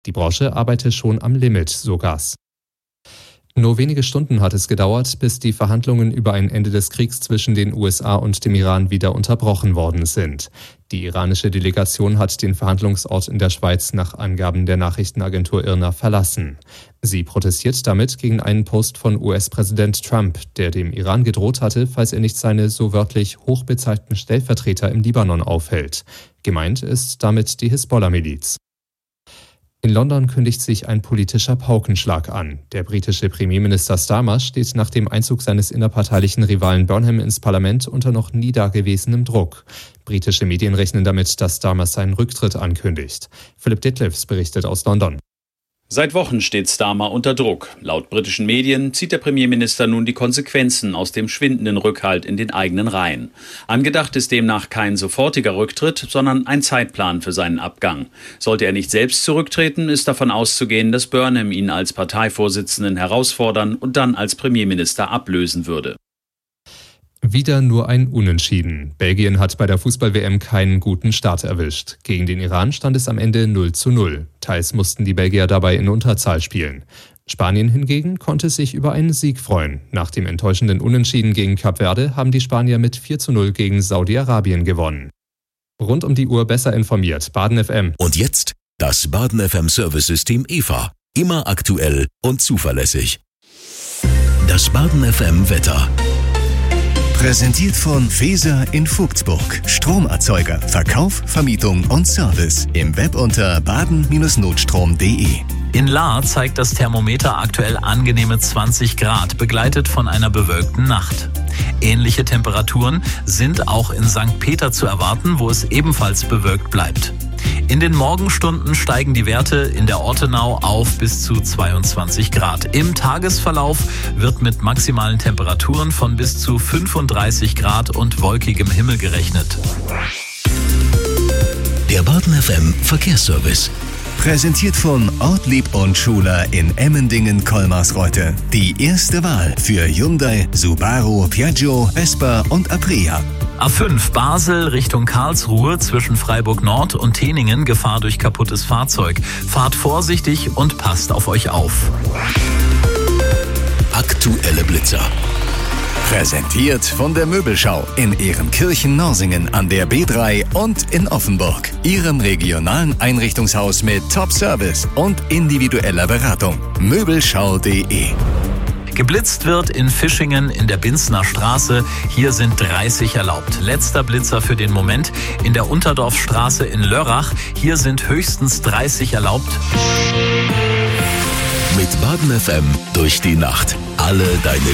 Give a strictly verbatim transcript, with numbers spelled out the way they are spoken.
Die Branche arbeite schon am Limit, so Gas. Nur wenige Stunden hat es gedauert, bis die Verhandlungen über ein Ende des Kriegs zwischen den U S A und dem Iran wieder unterbrochen worden sind. Die iranische Delegation hat den Verhandlungsort in der Schweiz nach Angaben der Nachrichtenagentur I R N A verlassen. Sie protestiert damit gegen einen Post von U S-Präsident Trump, der dem Iran gedroht hatte, falls er nicht seine so wörtlich hochbezahlten Stellvertreter im Libanon aufhält. Gemeint ist damit die Hisbollah-Miliz. In London kündigt sich ein politischer Paukenschlag an. Der britische Premierminister Starmer steht nach dem Einzug seines innerparteilichen Rivalen Burnham ins Parlament unter noch nie dagewesenem Druck. Britische Medien rechnen damit, dass Starmer seinen Rücktritt ankündigt. Philipp Detlefs berichtet aus London. Seit Wochen steht Starmer unter Druck. Laut britischen Medien zieht der Premierminister nun die Konsequenzen aus dem schwindenden Rückhalt in den eigenen Reihen. Angedacht ist demnach kein sofortiger Rücktritt, sondern ein Zeitplan für seinen Abgang. Sollte er nicht selbst zurücktreten, ist davon auszugehen, dass Burnham ihn als Parteivorsitzenden herausfordern und dann als Premierminister ablösen würde. Wieder nur ein Unentschieden. Belgien hat bei der Fußball-W M keinen guten Start erwischt. Gegen den Iran stand es am Ende null zu null. Teils mussten die Belgier dabei in Unterzahl spielen. Spanien hingegen konnte sich über einen Sieg freuen. Nach dem enttäuschenden Unentschieden gegen Kap Verde haben die Spanier mit vier zu null gegen Saudi-Arabien gewonnen. Rund um die Uhr besser informiert. Baden F M. Und jetzt das Baden F M Service-System E V A. Immer aktuell und zuverlässig. Das Baden F M Wetter. Präsentiert von Feser in Vogtsburg. Stromerzeuger, Verkauf, Vermietung und Service. Im Web unter baden Bindestrich notstrom punkt de. In Lahr zeigt das Thermometer aktuell angenehme zwanzig Grad, begleitet von einer bewölkten Nacht. Ähnliche Temperaturen sind auch in Sankt Peter zu erwarten, wo es ebenfalls bewölkt bleibt. In den Morgenstunden steigen die Werte in der Ortenau auf bis zu zweiundzwanzig Grad. Im Tagesverlauf wird mit maximalen Temperaturen von bis zu fünfunddreißig Grad und wolkigem Himmel gerechnet. Der Baden F M Verkehrsservice. Präsentiert von Ortlieb und Schuler in Emmendingen-Kolmarsreute. Die erste Wahl für Hyundai, Subaru, Piaggio, Vespa und Aprilia. A fünf Basel Richtung Karlsruhe zwischen Freiburg Nord und Teningen, Gefahr durch kaputtes Fahrzeug. Fahrt vorsichtig und passt auf euch auf. Aktuelle Blitzer. Präsentiert von der Möbelschau in Ehrenkirchen-Norsingen an der B drei und in Offenburg. Ihrem regionalen Einrichtungshaus mit Top-Service und individueller Beratung. Möbelschau punkt de. Geblitzt wird in Fischingen in der Binsner Straße. Hier sind dreißig erlaubt. Letzter Blitzer für den Moment in der Unterdorfstraße in Lörrach. Hier sind höchstens dreißig erlaubt. Mit Baden F M durch die Nacht. Alle deine